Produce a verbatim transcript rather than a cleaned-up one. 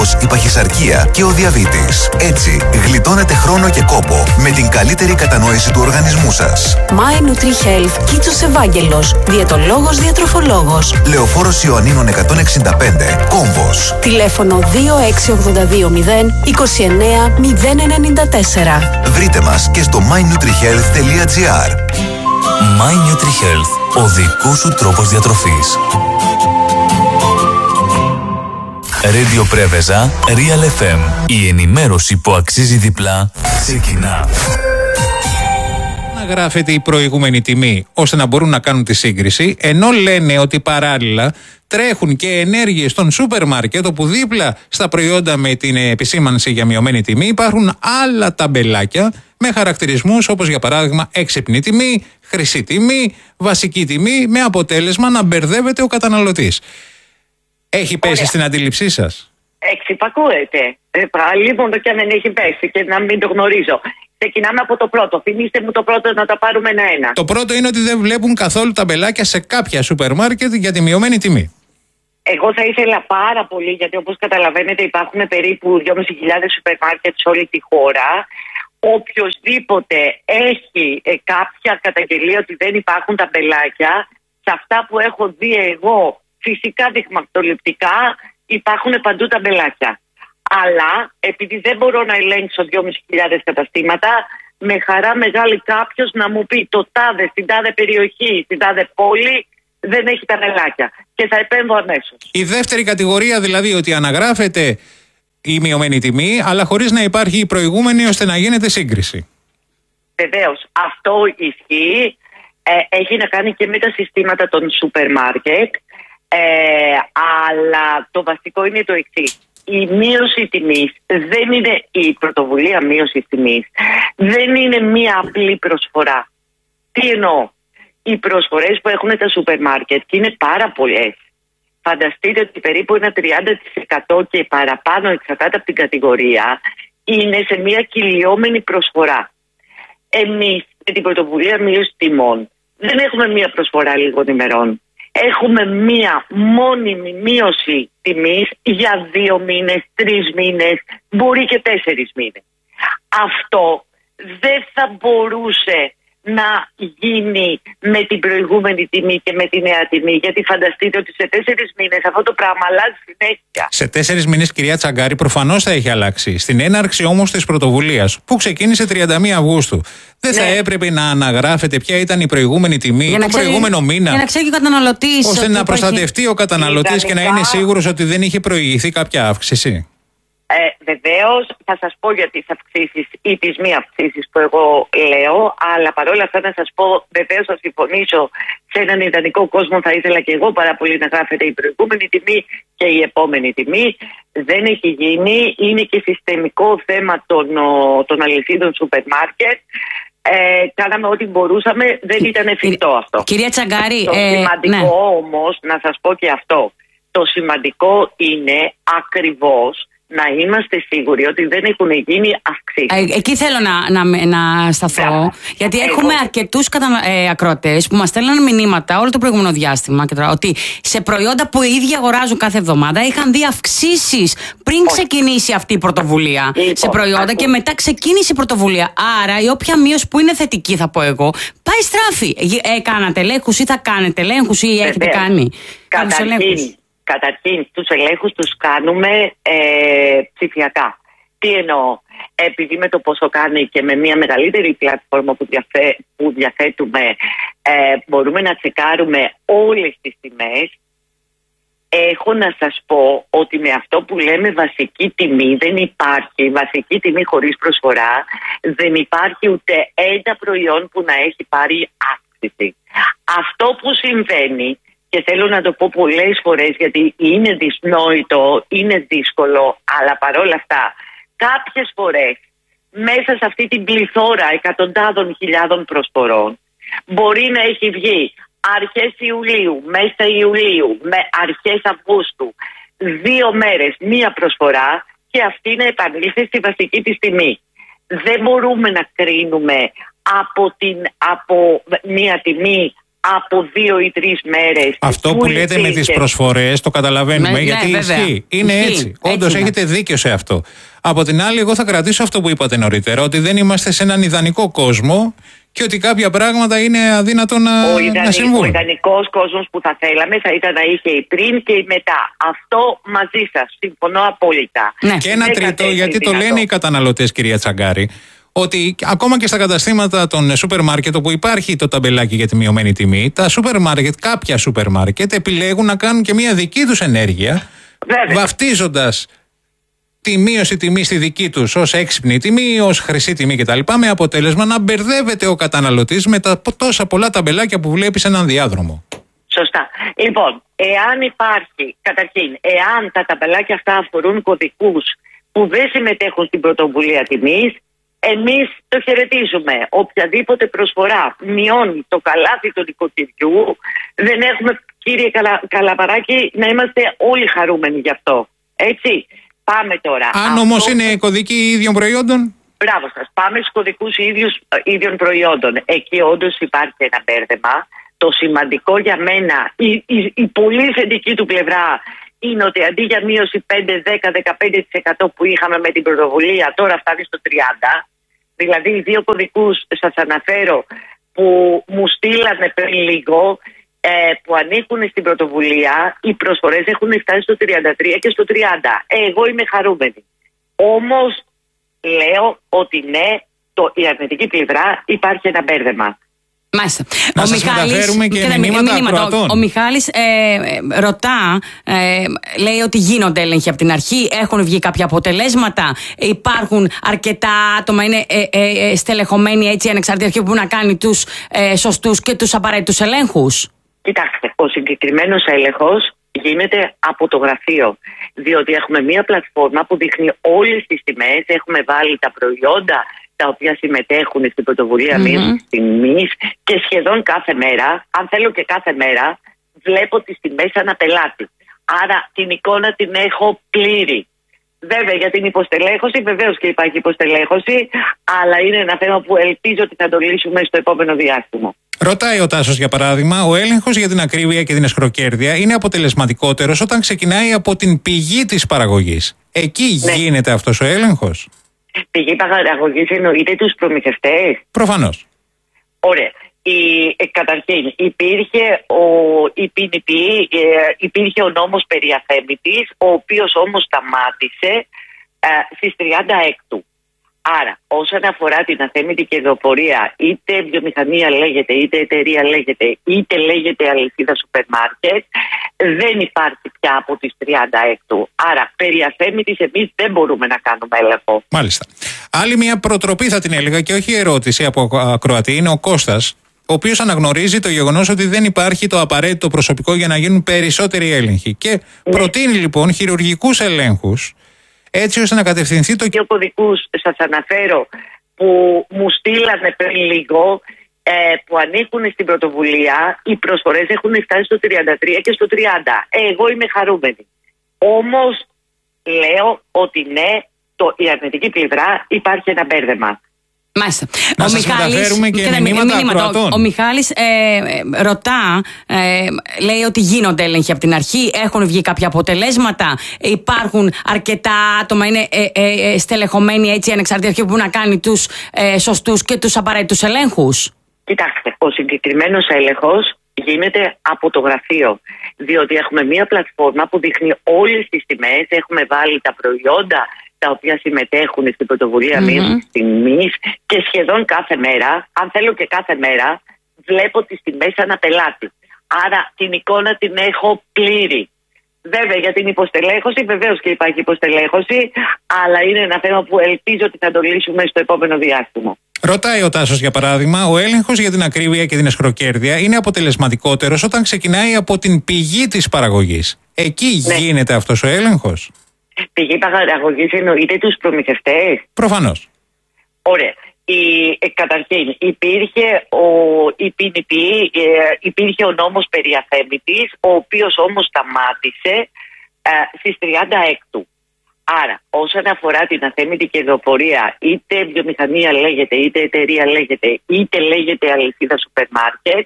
όπως η παχυσαρκία και ο διαβήτης. Έτσι, γλιτώνετε χρόνο και κόπο με την καλύτερη κατανόηση του οργανισμού σας. My NutriHealth, Κίτσος Ευάγγελος, διαιτολόγος, διατροφολόγος. Λεωφόρος Ιωαννίνων εκατόν εξήντα πέντε, Κόμβος. Τηλέφωνο δύο έξι οκτώ δύο μηδέν είκοσι εννέα μηδέν ενενήντα τέσσερα. Βρείτε μας και στο my nutrihealth τελεία gr. My NutriHealth, ο δικός σου τρόπος διατροφής. Radio Πρέβεζα, Real εφ εμ. Η ενημέρωση που αξίζει διπλά ξεκινά. Να γράφεται η προηγούμενη τιμή ώστε να μπορούν να κάνουν τη σύγκριση, ενώ λένε ότι παράλληλα τρέχουν και ενέργειες στον σούπερ μάρκετ, όπου δίπλα στα προϊόντα με την επισήμανση για μειωμένη τιμή υπάρχουν άλλα ταμπελάκια με χαρακτηρισμούς όπως για παράδειγμα έξυπνη τιμή, χρυσή τιμή, βασική τιμή, με αποτέλεσμα να μπερδεύεται ο καταναλωτής. Έχει πέσει Ωραία. στην αντίληψή σας? Εξυπακούεται. Ε, πάλι μόνο και αν δεν έχει πέσει και να μην το γνωρίζω. Ξεκινάμε από το πρώτο. Θυμήστε μου το πρώτο να τα πάρουμε ένα-ένα. Το πρώτο είναι ότι δεν βλέπουν καθόλου ταμπελάκια σε κάποια σούπερ μάρκετ για τη μειωμένη τιμή. Εγώ θα ήθελα πάρα πολύ, γιατί όπως καταλαβαίνετε υπάρχουν περίπου δυόμισι χιλιάδες σούπερ μάρκετ σε όλη τη χώρα. Οποιοςδήποτε έχει ε, κάποια καταγγελία ότι δεν υπάρχουν ταμπελάκια, σε αυτά που έχω δει εγώ, φυσικά δειγματοληπτικά, υπάρχουν παντού ταμπελάκια. Αλλά επειδή δεν μπορώ να ελέγξω δυόμισι χιλιάδες καταστήματα, με χαρά μεγάλη κάποιος να μου πει το τάδε στην τάδε περιοχή, στην τάδε πόλη δεν έχει ταμπελάκια. Και θα επέμβω αμέσως. Η δεύτερη κατηγορία δηλαδή, ότι αναγράφεται η μειωμένη τιμή, αλλά χωρίς να υπάρχει η προηγούμενη ώστε να γίνεται σύγκριση. Βεβαίως, αυτό ισχύει. Ε, έχει να κάνει και με τα συστήματα των σούπερ μάρκετ. Ε, αλλά το βασικό είναι το εξής. Η μείωση τιμής δεν είναι η πρωτοβουλία μείωσης τιμής. Δεν είναι μία απλή προσφορά. Τι εννοώ? Οι προσφορές που έχουν τα σούπερ μάρκετ, και είναι πάρα πολλές, φανταστείτε ότι περίπου ένα τριάντα τοις εκατό και παραπάνω, εξαρτάται από την κατηγορία, είναι σε μία κυλιόμενη προσφορά. Εμείς με την πρωτοβουλία μείωσης τιμών δεν έχουμε μία προσφορά λίγων ημερών. Έχουμε μία μόνιμη μείωση τιμής για δύο μήνες, τρεις μήνες, μπορεί και τέσσερις μήνες. Αυτό δεν θα μπορούσε να γίνει με την προηγούμενη τιμή και με τη νέα τιμή, γιατί φανταστείτε ότι σε τέσσερις μήνες αυτό το πράγμα αλλάζει συνέχεια. Σε τέσσερις μήνες, κυρία Τσαγκάρη, προφανώς θα έχει αλλάξει. Στην έναρξη όμως της πρωτοβουλίας, που ξεκίνησε τριάντα μία Αυγούστου, δεν ναι. θα έπρεπε να αναγράφεται ποια ήταν η προηγούμενη τιμή τον προηγούμενο μήνα, για να ξέρει και ο καταναλωτής, ώστε να προστατευτεί έχει... ο καταναλωτής και να είναι σίγουρος ότι δεν είχε προηγηθεί κάποια αύξηση? Ε, Βεβαίως, θα σας πω για τις αυξήσεις ή τις μη αυξήσεις που εγώ λέω, αλλά παρόλα αυτά να σας πω, βεβαίως θα συμφωνήσω, σε έναν ιδανικό κόσμο θα ήθελα και εγώ πάρα πολύ να γράφεται η προηγούμενη τιμή και η επόμενη τιμή. Δεν έχει γίνει, είναι και συστημικό θέμα των, των αλυσίδων σούπερ μάρκετ. Ε, κάναμε ό,τι μπορούσαμε, δεν ήταν εφικτό αυτό. Κυρία Τσαγκάρη, το ε, σημαντικό ναι. όμως, να σας πω και αυτό, το σημαντικό είναι ακριβώς να είμαστε σίγουροι ότι δεν έχουν γίνει αυξήσεις. Ε, εκεί θέλω να, να, να σταθώ. Φρά. Γιατί Εγώ... έχουμε αρκετούς κατα... ε, ακροατές που μας στέλνουν μηνύματα όλο το προηγούμενο διάστημα και τώρα, ότι σε προϊόντα που οι ίδιοι αγοράζουν κάθε εβδομάδα είχαν δει αυξήσεις πριν Όχι. ξεκινήσει αυτή η πρωτοβουλία. Λοιπόν, σε προϊόντα ακού... και μετά ξεκίνησε η πρωτοβουλία. Άρα η όποια μείωση που είναι θετική, θα πω εγώ, πάει στράφη. Ε, κάνατε ελέγχους ή θα κάνετε ελέγχους ή Βεβαίως. έχετε κάνει? Καταρχήν. Καταρχήν, τους ελέγχους τους κάνουμε ε, ψηφιακά. Τι εννοώ? Επειδή με το πόσο κάνει και με μια μεγαλύτερη πλατφόρμα που, διαθέ, που διαθέτουμε ε, μπορούμε να τσεκάρουμε όλες τις τιμές. Έχω να σας πω ότι με αυτό που λέμε βασική τιμή δεν υπάρχει, βασική τιμή χωρίς προσφορά, δεν υπάρχει ούτε ένα προϊόν που να έχει πάρει αύξηση. Αυτό που συμβαίνει, και θέλω να το πω πολλές φορές γιατί είναι δυσνόητο, είναι δύσκολο, αλλά παρόλα αυτά κάποιες φορές μέσα σε αυτή την πληθώρα εκατοντάδων χιλιάδων προσφορών μπορεί να έχει βγει αρχές Ιουλίου, μέσα Ιουλίου, με αρχές Αυγούστου, δύο μέρες μία προσφορά και αυτή να επανήλθε στη βασική της τιμή. Δεν μπορούμε να κρίνουμε από, την, από μία τιμή από δύο ή τρεις μέρες. Αυτό που λέτε με τις προσφορές το καταλαβαίνουμε, Ναι, γιατί ναι, ισχύει. Είναι ισχύει. έτσι. Έτσι Όντως είναι. έχετε δίκιο σε αυτό. Από την άλλη, εγώ θα κρατήσω αυτό που είπατε νωρίτερα, ότι δεν είμαστε σε έναν ιδανικό κόσμο και ότι κάποια πράγματα είναι αδύνατο να, Ο, ιδανι, να συμβούν. ο ιδανικός κόσμος που θα θέλαμε θα ήταν να είχε η πριν και η μετά. Αυτό μαζί σας. Συμφωνώ απόλυτα. Ναι. Και ένα Δεν τρίτο, κατέχει γιατί το δυνατό. λένε οι καταναλωτές, κυρία Τσαγκάρη, ότι ακόμα και στα καταστήματα των σούπερ μάρκετ όπου υπάρχει το ταμπελάκι για τη μειωμένη τιμή, τα σούπερ μάρκετ, κάποια σούπερ μάρκετ επιλέγουν να κάνουν και μια δική τους ενέργεια, Βέβαια. βαφτίζοντας τη μείωση τιμή στη δική τους ως έξυπνη τιμή, ως χρυσή τιμή κτλ. Με αποτέλεσμα να μπερδεύεται ο καταναλωτής με τα τόσα πολλά ταμπελάκια που βλέπει σε έναν διάδρομο. Σωστά. Λοιπόν, εάν υπάρχει, καταρχήν, εάν τα ταμπελάκια αυτά αφορούν κωδικούς που δεν συμμετέχουν στην πρωτοβουλία τιμής, εμείς το χαιρετίζουμε. Οποιαδήποτε προσφορά μειώνει το καλάθι του νοικοκυριού, δεν έχουμε, κύριε Καλα, Καλαπαράκη, να είμαστε όλοι χαρούμενοι γι' αυτό. Έτσι. Πάμε τώρα. Αν Αυτό... όμως είναι κωδικοί ίδιων προϊόντων. Μπράβο σας. Πάμε στους κωδικούς ίδιους, ίδιων προϊόντων. Εκεί όντως υπάρχει ένα μπέρδεμα. Το σημαντικό για μένα, η, η, η πολύ θετική του πλευρά, είναι ότι αντί για μείωση πέντε, δέκα, δεκαπέντε τοις εκατό που είχαμε με την πρωτοβουλία, τώρα φτάνει στο τριάντα τοις εκατό. Δηλαδή, οι δύο κωδικούς σας αναφέρω που μου στείλανε πριν λίγο, ε, που ανήκουν στην πρωτοβουλία, οι προσφορές έχουν φτάσει στο τριάντα τρία και στο τριάντα. Ε, εγώ είμαι χαρούμενη. Όμως, λέω ότι ναι, το, η αρνητική πλευρά υπάρχει ένα μπέρδεμα. Μάλιστα. Να ο σας Μιχάλης, μεταφέρουμε και κοίτα, μηνύματα ακροατών. Ο, ο Μιχάλης ε, ε, ρωτά, ε, λέει ότι γίνονται έλεγχοι από την αρχή, έχουν βγει κάποια αποτελέσματα, υπάρχουν αρκετά άτομα, είναι ε, ε, ε, στελεχωμένοι έτσι ανεξάρτητοι αρχή που μπορούν να κάνει τους ε, σωστούς και τους απαραίτητους ελέγχους. Κοιτάξτε, ο συγκεκριμένος έλεγχος γίνεται από το γραφείο. Διότι έχουμε μία πλατφόρμα που δείχνει όλες τις τιμές, έχουμε βάλει τα προϊόντα τα οποία συμμετέχουν στην πρωτοβουλία mm-hmm. μείωσης τιμής και σχεδόν κάθε μέρα, αν θέλω και κάθε μέρα, βλέπω τις τιμές σαν πελάτη. Άρα την εικόνα την έχω πλήρη. Βέβαια για την υποστελέχωση, βεβαίως και υπάρχει υποστελέχωση, αλλά είναι ένα θέμα που ελπίζω ότι θα το λύσουμε στο επόμενο διάστημα. Ρωτάει ο Τάσος, για παράδειγμα, ο έλεγχος για την ακρίβεια και την εσχροκέρδεια είναι αποτελεσματικότερος όταν ξεκινάει από την πηγή της παραγωγής. Εκεί ναι. γίνεται αυτός ο έλεγχος. Πηγή παραγωγής εννοείται τους προμηθευτές. Προφανώς. Ωραία. Η, ε, καταρχήν υπήρχε ο, η ποινική, ε, υπήρχε ο νόμος περί αθέμητης, ο οποίος όμως σταμάτησε ε, στις τριάντα έκτου. Άρα, όσον αφορά την αθέμητη κερδοφορία, είτε βιομηχανία λέγεται, είτε εταιρεία λέγεται, είτε λέγεται αλυσίδα σούπερ μάρκετ, δεν υπάρχει πια από τις τριάντα έκτου. Άρα, περί αθέμητης εμείς δεν μπορούμε να κάνουμε έλεγχο. Μάλιστα. Άλλη μια προτροπή θα την έλεγα και όχι ερώτηση από ακροατή, είναι ο Κώστας, ο οποίος αναγνωρίζει το γεγονός ότι δεν υπάρχει το απαραίτητο προσωπικό για να γίνουν περισσότεροι έλεγχοι. Και ναι. προτείνει λοιπόν χειρουργικούς ελέγχους, έτσι ώστε να κατευθυνθεί το... Δύο κωδικούς σας αναφέρω που μου στείλανε πριν λίγο, ε, που ανήκουν στην πρωτοβουλία, οι προσφορές έχουν φτάσει στο τριάντα τρία και στο τριάντα. Ε, εγώ είμαι χαρούμενη. Όμως λέω ότι ναι, το, η αρνητική πλευρά υπάρχει ένα μπέρδεμα. Μάλιστα. Να ο σας Μιχάλης, μεταφέρουμε και και μηνύματα ακροατών. Ο, ο Μιχάλης ε, ε, ρωτά, ε, λέει ότι γίνονται έλεγχοι από την αρχή, έχουν βγει κάποια αποτελέσματα, υπάρχουν αρκετά άτομα, είναι ε, ε, ε, στελεχωμένοι έτσι ανεξάρτητοι αρχή που μπορούν να κάνει τους ε, σωστούς και τους απαραίτητους ελέγχους. Κοιτάξτε, ο συγκεκριμένος έλεγχος γίνεται από το γραφείο. Διότι έχουμε μία πλατφόρμα που δείχνει όλες τις τιμές, έχουμε βάλει τα προϊόντα τα οποία συμμετέχουν στην πρωτοβουλία mm-hmm. μείωσης τιμής και σχεδόν κάθε μέρα, αν θέλω και κάθε μέρα, βλέπω τις τιμές σαν πελάτη. Άρα την εικόνα την έχω πλήρη. Βέβαια για την υποστελέχωση, βεβαίως και υπάρχει υποστελέχωση, αλλά είναι ένα θέμα που ελπίζω ότι θα το λύσουμε στο επόμενο διάστημα. Ρωτάει ο Τάσος, για παράδειγμα, ο έλεγχος για την ακρίβεια και την εσχροκέρδεια είναι αποτελεσματικότερος όταν ξεκινάει από την πηγή της παραγωγής. Εκεί ναι. γίνεται αυτός ο έλεγχος. Πηγή παραγωγής εννοείται τους προμηθευτές. Προφανώς. Ωραία. Η, ε, καταρχήν υπήρχε ο, η ποινική, ε, υπήρχε ο νόμος περί αθέμητης, ο οποίος όμως σταμάτησε ε, στις τριάντα έκτου. Άρα, όσον αφορά την αθέμητη κερδοφορία, είτε βιομηχανία λέγεται, είτε εταιρεία λέγεται, είτε λέγεται αλυσίδα σούπερ μάρκετ,